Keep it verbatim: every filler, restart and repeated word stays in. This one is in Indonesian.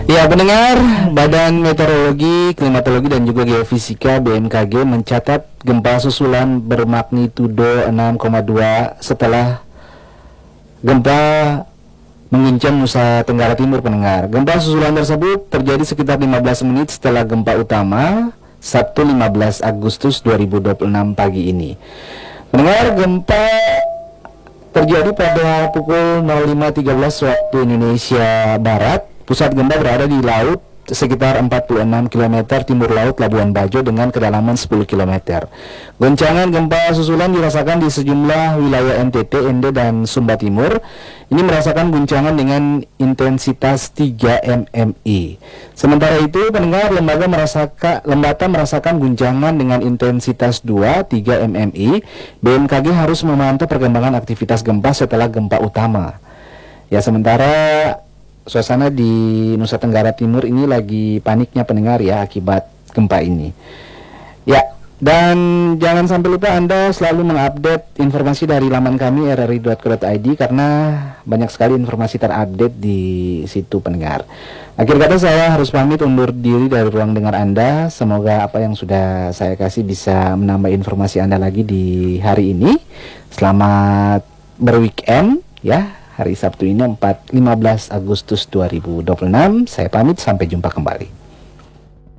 Ya, pendengar, Badan Meteorologi, Klimatologi dan juga Geofisika B M K G mencatat gempa susulan bermagnitudo enam koma dua setelah gempa menguncang Nusa Tenggara Timur, pendengar. Gempa susulan tersebut terjadi sekitar lima belas menit setelah gempa utama Sabtu lima belas Agustus dua ribu dua puluh enam pagi ini. Pendengar, gempa terjadi pada pukul nol lima tiga belas waktu Indonesia Barat. Pusat gempa berada di laut sekitar empat puluh enam kilometer timur laut Labuan Bajo dengan kedalaman sepuluh kilometer. Goncangan gempa susulan dirasakan di sejumlah wilayah N T T, N D, dan Sumba Timur. Ini merasakan guncangan dengan intensitas tiga M M I. Sementara itu, pendengar, lembaga merasakan lembaga merasakan guncangan dengan intensitas dua, tiga M M I. B M K G harus memantau perkembangan aktivitas gempa setelah gempa utama. Ya, sementara suasana di Nusa Tenggara Timur ini lagi paniknya, pendengar, ya, akibat gempa ini. Ya, dan jangan sampai lupa Anda selalu mengupdate informasi dari laman kami r r i dot co dot i d karena banyak sekali informasi terupdate di situ, pendengar. Akhir kata, saya harus pamit undur diri dari ruang dengar Anda. Semoga apa yang sudah saya kasih bisa menambah informasi Anda lagi di hari ini. Selamat berweekend, ya. Hari Sabtu ini lima belas Agustus dua ribu dua puluh enam. Saya pamit, sampai jumpa kembali.